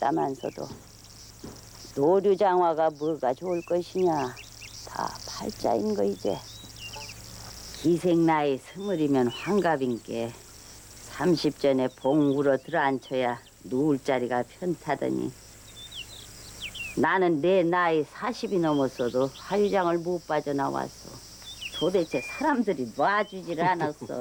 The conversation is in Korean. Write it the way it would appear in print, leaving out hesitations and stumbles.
했다면서도 노류장화가 뭐가 좋을 것이냐. 다 팔자인 거 이제. 기생 나이 20이면 환갑인께 30전에 봉 울어 들어앉혀야 누울 자리가 편타더니 나는 내 나이 40이 넘었어도 화유장을 못 빠져나왔어. 도대체 사람들이 놔주질 않았어.